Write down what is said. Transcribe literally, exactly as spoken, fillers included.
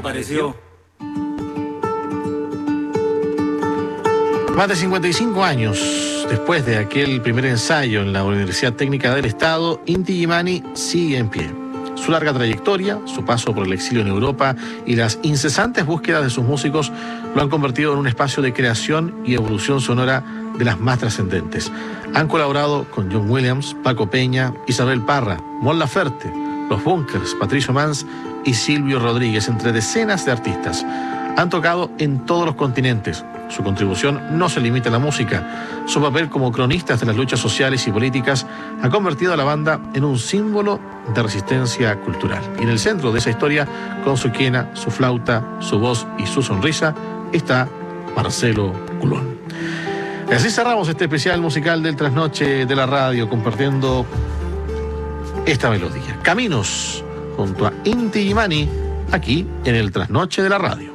desapareció. Más de cincuenta y cinco años después de aquel primer ensayo en la Universidad Técnica del Estado, Inti Illimani sigue en pie. Su larga trayectoria, su paso por el exilio en Europa y las incesantes búsquedas de sus músicos lo han convertido en un espacio de creación y evolución sonora de las más trascendentes. Han colaborado con John Williams, Paco Peña, Isabel Parra, Mon Laferte, Los Bunkers, Patricio Mans y Silvio Rodríguez, entre decenas de artistas. Han tocado en todos los continentes. Su contribución no se limita a la música. Su papel como cronistas de las luchas sociales y políticas ha convertido a la banda en un símbolo de resistencia cultural. Y en el centro de esa historia, con su quena, su flauta, su voz y su sonrisa, está Marcelo Culón. Y así cerramos este especial musical del Trasnoche de la Radio, compartiendo esta melodía. Caminos, junto a Inti Illimani, aquí en el Trasnoche de la Radio.